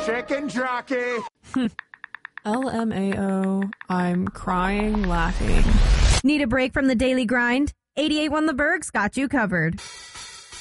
Chicken jockey. LMAO, I'm crying laughing. Need a break from the daily grind? 88 Won the Berg's got you covered.